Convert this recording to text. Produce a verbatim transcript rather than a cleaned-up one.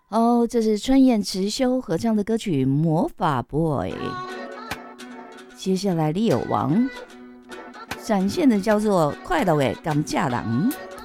哦，这是春燕池修合唱的歌曲《魔法 Boy》。接下来李友王展现的叫做快乐的感谢人。